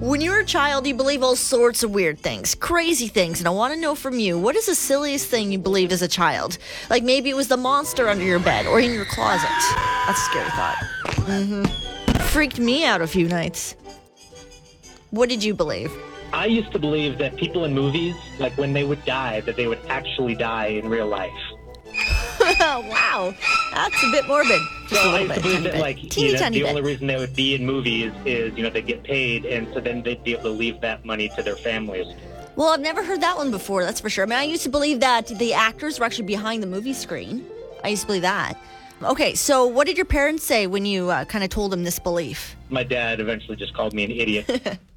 When you were a child, you believe all sorts of weird things, crazy things, and I want to know from you, what is the silliest thing you believed as a child? Like maybe it was the monster under your bed or in your closet. That's a scary thought. Freaked me out a few nights. What did you believe? I used to believe that people in movies, like when they would die, that they would actually die in real life. Wow, that's a bit morbid. Just a I little used to bit, believe tiny that, bit. like, Teeny tiny the bit. only reason they would be in movies is, they'd get paid, and so then they'd be able to leave that money to their families. Well, I've never heard that one before, that's for sure. I mean, I used to believe that the actors were actually behind the movie screen. I used to believe that. Okay, so what did your parents say when you kind of told them this belief? My dad eventually just called me an idiot.